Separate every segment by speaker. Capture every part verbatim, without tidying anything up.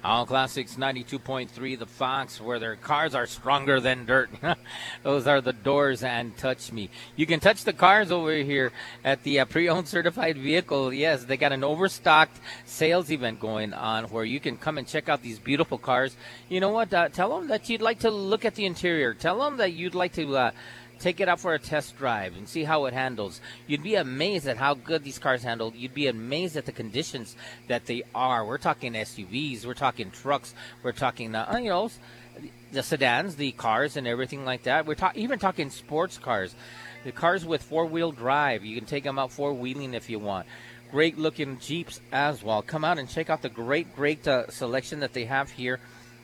Speaker 1: All Classics ninety-two point three, The Fox, where their cars are stronger than dirt. Those are the Doors and Touch Me. You can touch the cars over here at the uh, pre-owned certified vehicle. Yes, they got an overstocked sales event going on where you can come and check out these beautiful cars. You know what? Uh, tell them that you'd like to look at the interior. Tell them that you'd like to uh, take it out for a test drive and see how it handles. You'd be amazed at how good these cars handle. You'd be amazed at the conditions that they are. We're talking S U Vs. We're talking trucks. We're talking, uh, you know, the sedans, the cars, and everything like that. We're ta- even talking sports cars. The cars with four-wheel drive. You can take them out four-wheeling if you want. Great-looking Jeeps as well. Come out and check out the great, great uh, selection that they have here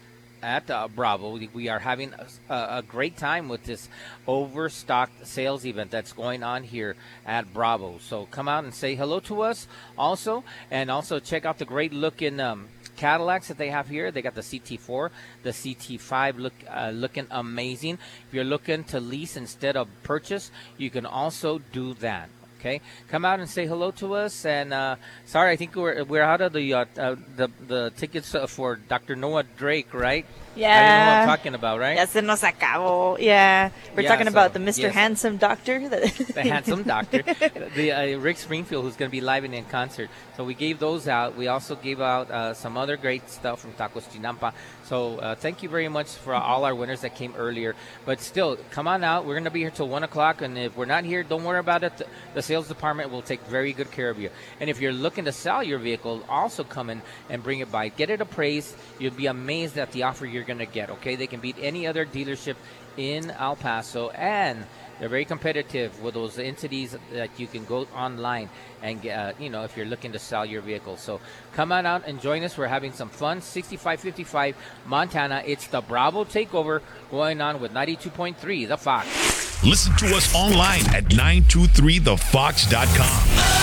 Speaker 1: at uh, Bravo. We are having a, a great time with this overstocked sales event that's going on here at Bravo. So come out and say hello to us also, and also check out the great looking um, Cadillacs that they have here. They got the C T four, the C T five look uh, looking amazing. If you're looking to lease instead of purchase, you can also do that. Okay, come out and say hello to us. And uh, sorry, I think we're we're out of the uh, uh, the the tickets uh, for Doctor Noah Drake, right?
Speaker 2: Yeah.
Speaker 1: I know what I'm talking about, right?
Speaker 2: Ya se nos acabó. Yeah. We're
Speaker 1: Yeah,
Speaker 2: talking
Speaker 1: so,
Speaker 2: about the Mister
Speaker 1: yes.
Speaker 2: Handsome Doctor.
Speaker 1: The handsome doctor, the uh, Rick Springfield, who's going to be live and in concert. So we gave those out. We also gave out uh, some other great stuff from Tacos Chinampa. So uh, thank you very much for all our winners that came earlier. But still, come on out. We're going to be here till one o'clock. And if we're not here, don't worry about it. The, the sales department will take very good care of you. And if you're looking to sell your vehicle, also come in and bring it by. Get it appraised. You'll be amazed at the offer you're going to get. Okay, they can beat any other dealership in El Paso, and they're very competitive with those entities that you can go online and get, uh, you know, if you're looking to sell your vehicle. So come on out and join us. We're having some fun. sixty-five fifty-five Montana. It's the Bravo Takeover going on with ninety-two point three The Fox.
Speaker 3: Listen to us online at nine two three the fox dot com.